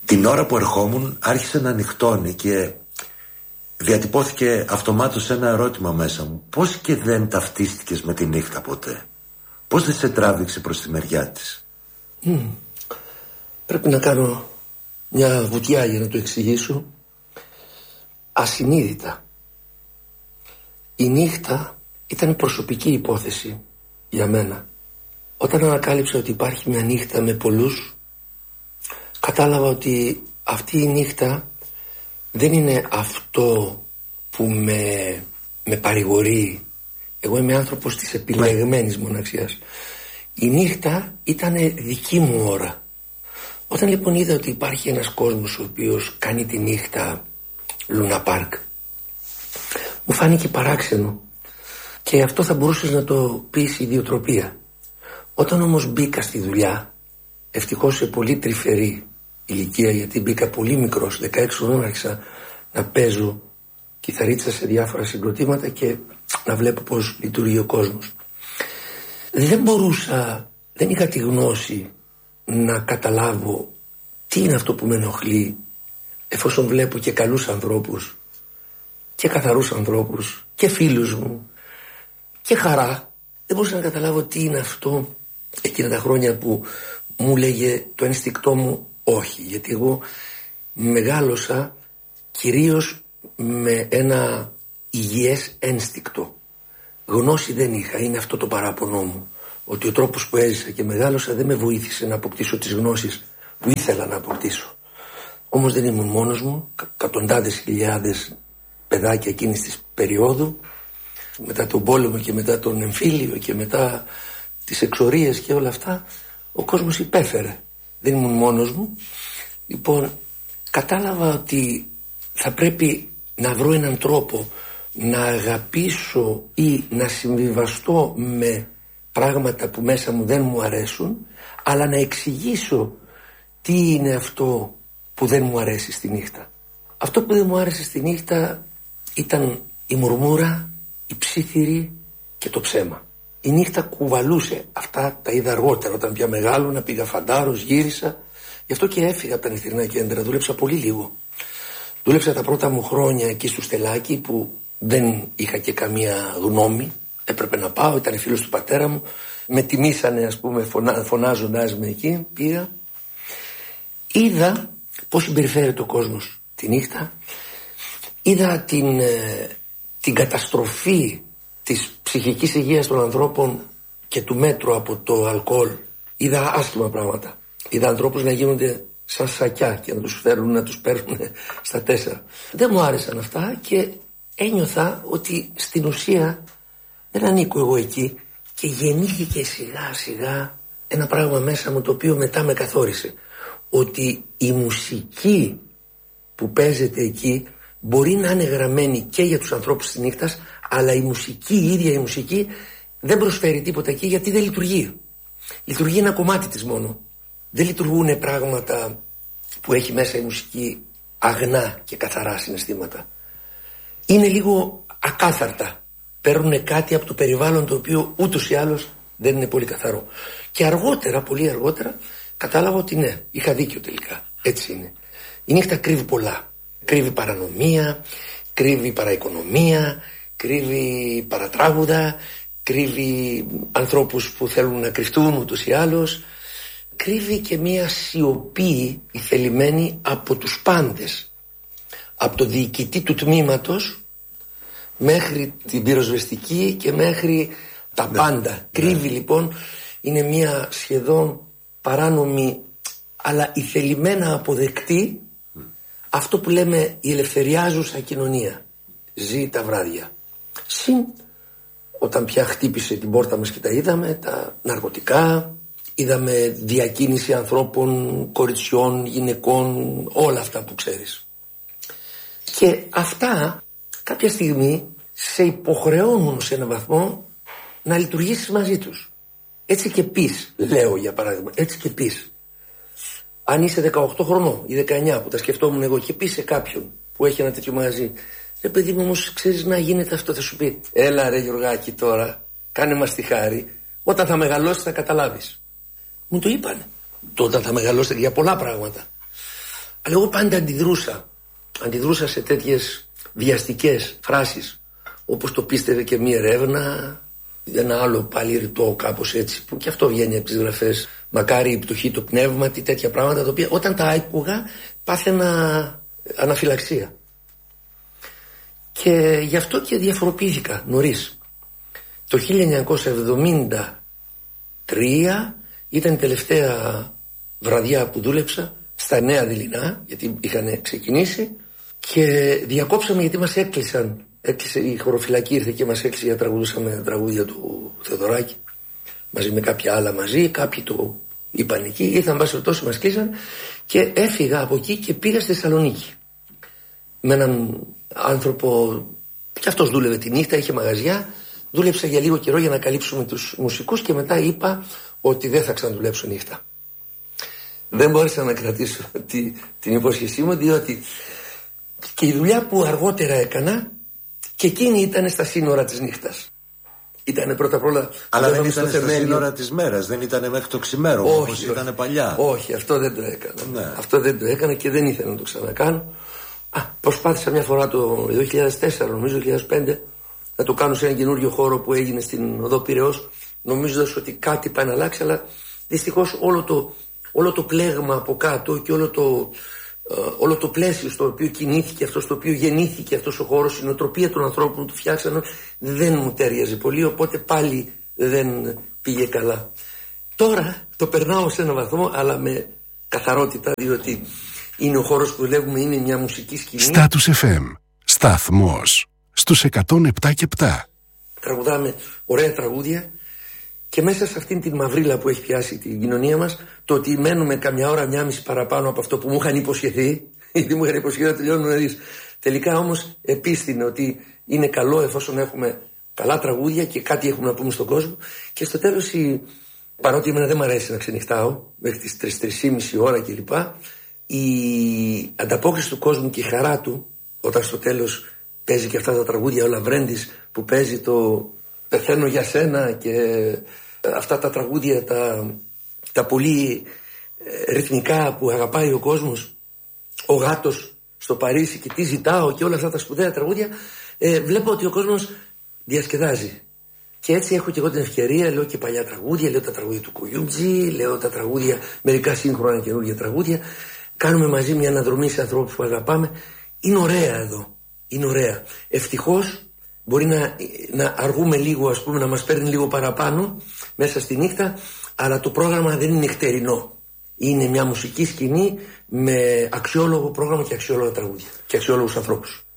Την ώρα που ερχόμουν άρχισε να νυχτώνει και διατυπώθηκε αυτομάτως ένα ερώτημα μέσα μου. Πώς και δεν ταυτίστηκες με τη νύχτα ποτέ? Πώς δεν σε τράβηξε προς τη μεριά της? Πρέπει να κάνω μια βουτιά για να το εξηγήσω. Ασυνείδητα. Η νύχτα ήταν προσωπική υπόθεση για μένα. Όταν ανακάλυψα ότι υπάρχει μια νύχτα με πολλούς, κατάλαβα ότι αυτή η νύχτα δεν είναι αυτό που με παρηγορεί. Εγώ είμαι άνθρωπος της επιλεγμένης μοναξιάς. Η νύχτα ήταν δική μου ώρα. Όταν λοιπόν είδα ότι υπάρχει ένας κόσμος ο οποίος κάνει τη νύχτα Λούνα Πάρκ, μου φάνηκε παράξενο και αυτό θα μπορούσες να το πεις ιδιοτροπία. Όταν όμως μπήκα στη δουλειά, ευτυχώς σε πολύ τρυφερή ηλικία, γιατί μπήκα πολύ μικρός, 16 χρονών άρχισα να παίζω κιθαρίτσα σε διάφορα συγκροτήματα και να βλέπω πώς λειτουργεί ο κόσμος. Δεν είχα τη γνώση να καταλάβω τι είναι αυτό που με ενοχλεί, εφόσον βλέπω και καλούς ανθρώπους και καθαρούς ανθρώπους και φίλους μου και χαρά. Δεν μπορούσα να καταλάβω τι είναι αυτό εκείνα τα χρόνια που μου λέγε το ένστικτό μου όχι, γιατί εγώ μεγάλωσα κυρίως με ένα υγιές ένστικτο. Γνώση δεν είχα, είναι αυτό το παράπονό μου, ότι ο τρόπος που έζησα και μεγάλωσα δεν με βοήθησε να αποκτήσω τις γνώσεις που ήθελα να αποκτήσω. Όμως δεν ήμουν μόνος μου, εκατοντάδες χιλιάδες παιδάκια εκείνης της περίοδου, μετά τον πόλεμο και μετά τον εμφύλιο και μετά τις εξορίες και όλα αυτά, ο κόσμος υπέφερε. Δεν ήμουν μόνος μου. Λοιπόν, κατάλαβα ότι θα πρέπει να βρω έναν τρόπο να αγαπήσω ή να συμβιβαστώ με πράγματα που μέσα μου δεν μου αρέσουν, αλλά να εξηγήσω τι είναι αυτό που δεν μου αρέσει στη νύχτα. Αυτό που δεν μου άρεσε στη νύχτα ήταν η μουρμούρα, η ψήθυρη και το ψέμα. Η νύχτα κουβαλούσε. Αυτά τα είδα αργότερα, όταν πια μεγάλωνα, πήγα φαντάρος, γύρισα. Γι' αυτό και έφυγα από τα νυχτερινά κέντρα. Δούλεψα πολύ λίγο. Δούλεψα τα πρώτα μου χρόνια εκεί στο Στελάκι, που δεν είχα και καμία γνώμη. Έπρεπε να πάω, ήταν φίλος του πατέρα μου. Με τιμήσανε, ας πούμε, φωνάζοντας με εκεί. Πήγα. Είδα πώς συμπεριφέρεται ο κόσμος τη νύχτα. Είδα την καταστροφή της ψυχικής υγείας των ανθρώπων και του μέτρου από το αλκοόλ. Είδα άσχημα πράγματα. Είδα ανθρώπους να γίνονται σαν σακιά και να τους φέρουν, να τους παίρνουν στα 4. Δεν μου άρεσαν αυτά και ένιωθα ότι στην ουσία δεν ανήκω εγώ εκεί, και γεννήθηκε σιγά σιγά ένα πράγμα μέσα μου το οποίο μετά με καθόρισε. Ότι η μουσική που παίζεται εκεί μπορεί να είναι γραμμένη και για τους ανθρώπους της νύχτας, αλλά η ίδια η μουσική δεν προσφέρει τίποτα εκεί, γιατί δεν λειτουργεί. Λειτουργεί ένα κομμάτι της μόνο. Δεν λειτουργούν πράγματα που έχει μέσα η μουσική αγνά και καθαρά συναισθήματα. Είναι λίγο ακάθαρτα. Παίρνουν κάτι από το περιβάλλον το οποίο ούτως ή άλλως δεν είναι πολύ καθαρό. Και αργότερα, πολύ αργότερα, κατάλαβα ότι ναι, είχα δίκιο τελικά. Έτσι είναι. Η νύχτα κρύβει πολλά. Κρύβει παρανομία, κρύβει παραοικονομία, κρύβει παρατράγουδα, κρύβει ανθρώπους που θέλουν να κρυφτούν ούτως ή άλλως. Κρύβει και μία σιωπή θελημένη από τους πάντες. Από το διοικητή του τμήματος μέχρι την πυροσβεστική και μέχρι τα πάντα. Κρύβει λοιπόν, είναι μία σχεδόν παράνομη αλλά ηθελημένα αποδεκτή, αυτό που λέμε η ελευθεριάζουσα κοινωνία. Ζει τα βράδια. Συν όταν πια χτύπησε την πόρτα μας και τα είδαμε, τα ναρκωτικά, είδαμε διακίνηση ανθρώπων, κοριτσιών, γυναικών, όλα αυτά που ξέρεις. Και αυτά κάποια στιγμή σε υποχρεώνουν σε έναν βαθμό να λειτουργήσεις μαζί τους. Έτσι και πεις, λέω για παράδειγμα, έτσι και πεις. Αν είσαι 18 χρονών ή 19, που τα σκεφτόμουν εγώ, και πεις σε κάποιον που έχει ένα τέτοιο μαγαζί, ρε παιδί μου, όμως ξέρεις να γίνεται αυτό, θα σου πει, έλα ρε Γιωργάκη τώρα, κάνε μας τη χάρη, όταν θα μεγαλώσεις θα καταλάβεις. Μου το είπανε. Όταν θα μεγαλώσετε για πολλά πράγματα. Αλλά εγώ πάντα αντιδρούσα σε τέτοιες βιαστικές φράσεις, όπως το πίστευε και μία έρευνα, ένα άλλο πάλι ρητό κάπως έτσι, που και αυτό βγαίνει από τις γραφές, μακάρι η πτωχή το πνεύματι, τέτοια πράγματα τα οποία όταν τα άκουγα πάθαινα αναφυλαξία. Και γι' αυτό και διαφοροποιήθηκα νωρίς. Το 1973 ήταν η τελευταία βραδιά που δούλεψα στα Νέα Δειλινά, γιατί είχαν ξεκινήσει, και διακόψαμε γιατί μας έκλεισαν. Έκλεισε η χωροφυλακή, ήρθε και μας έκλεισε για τραγουδούσαμε τραγούδια του Θεοδωράκη μαζί με κάποια άλλα μαζί, κάποιοι το είπαν εκεί, ήρθαν βάσει τόσο, μας κλείσαν και έφυγα από εκεί και πήγα στη Θεσσαλονίκη με έναν άνθρωπο, και αυτός δούλευε τη νύχτα, είχε μαγαζιά. Δούλεψα για λίγο καιρό για να καλύψουμε τους μουσικούς και μετά είπα ότι δεν θα ξαναδουλέψω νύχτα. Δεν μπόρεσα να κρατήσω την υπόσχεσή μου, διότι και η δουλειά που αργότερα έκανα και εκείνη ήταν στα σύνορα της νύχτας. Ήτανε πρώτα απ' όλα. Αλλά δεν ήταν στα σύνορα της μέρας, δεν ήταν μέχρι το ξημέρωμα όπως ήταν παλιά. Όχι, αυτό δεν το έκανα. Ναι. Αυτό δεν το έκανα και δεν ήθελα να το ξανακάνω. Προσπάθησα μια φορά το 2004, νομίζω 2005, να το κάνω σε ένα καινούριο χώρο που έγινε στην Οδό Πειραιώς, νομίζοντας ότι κάτι πάει να αλλάξει, αλλά δυστυχώς όλο το πλέγμα από κάτω και όλο το πλαίσιο στο οποίο κινήθηκε αυτό, στο οποίο γεννήθηκε αυτός ο χώρος, η νοοτροπία των ανθρώπων που του φτιάξαν, δεν μου τέριαζε πολύ, οπότε πάλι δεν πήγε καλά. Τώρα το περνάω σε έναν βαθμό, αλλά με καθαρότητα, διότι είναι ο χώρος που δουλεύουμε, είναι μια μουσική σκηνή. Status FM, σταθμός στους 107,7. Τραγουδάμε ωραία τραγούδια και μέσα σε αυτήν την μαυρίλα που έχει πιάσει την κοινωνία μας, το ότι μένουμε καμιά ώρα, μια μισή παραπάνω από αυτό που μου είχαν υποσχεθεί, γιατί μου είχαν υποσχεθεί να τελειώνουν νωρίς. Τελικά όμως επίστηνε ότι είναι καλό εφόσον έχουμε καλά τραγούδια και κάτι έχουμε να πούμε στον κόσμο. Και στο τέλος, παρότι εμένα δεν μου αρέσει να ξενυχτάω μέχρι τις 3-3,5 ώρα κλπ., η ανταπόκριση του κόσμου και η χαρά του, όταν στο τέλος παίζει και αυτά τα τραγούδια ο Λαβρέντης που παίζει το «Πεθαίνω για σένα» και αυτά τα τραγούδια τα πολύ ρυθμικά που αγαπάει ο κόσμος, «Ο γάτος στο Παρίσι» και «Τι ζητάω» και όλα αυτά τα σπουδαία τραγούδια, βλέπω ότι ο κόσμος διασκεδάζει. Και έτσι έχω και εγώ την ευκαιρία, λέω και παλιά τραγούδια, λέω τα τραγούδια του Κουγιούμτζη, λέω τα τραγούδια, μερικά σύγχρονα καινούργια τραγούδια. Κάνουμε μαζί μια αναδρομή σε ανθρώπους που αγαπάμε. Είναι ωραία εδώ. Είναι ωραία. Ευτυχώς μπορεί να αργούμε λίγο, ας πούμε, να μας παίρνει λίγο παραπάνω μέσα στη νύχτα, αλλά το πρόγραμμα δεν είναι νυχτερινό. Είναι μια μουσική σκηνή με αξιόλογο πρόγραμμα και αξιόλογα τραγούδια και αξιόλογους ανθρώπους.